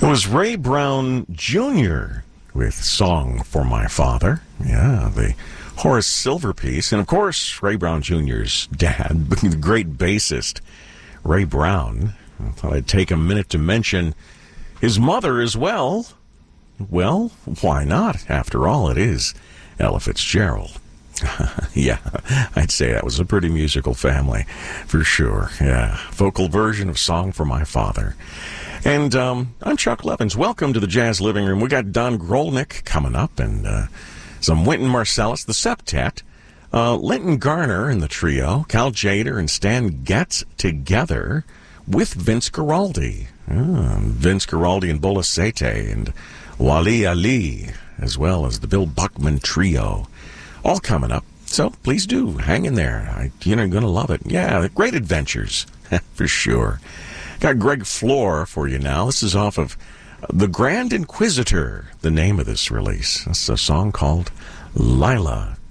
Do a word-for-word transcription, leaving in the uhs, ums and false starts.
It was Ray Brown Junior with Song for My Father. Yeah, the Horace Silver piece. And, of course, Ray Brown Junior's dad, the great bassist, Ray Brown. I thought I'd take a minute to mention his mother as well. Well, why not? After all, it is Ella Fitzgerald. Yeah, I'd say that was a pretty musical family, for sure. Yeah, vocal version of Song for My Father. And um, I'm Chuck Levins. Welcome to the Jazz Living Room. We got Don Grolnick coming up, and uh, some Wynton Marsalis, the septet, uh, Linton Garner in the trio, Cal Tjader and Stan Getz together with Vince Guaraldi. Ah, Vince Guaraldi and Bola Sete and Wally Ali, as well as the Bill Buckman trio. All coming up. So please do hang in there. I, you're going to love it. Yeah, great adventures, for sure. Got Greg Floor for you now. This is off of The Grand Inquisitor, the name of this release. It's a song called Lila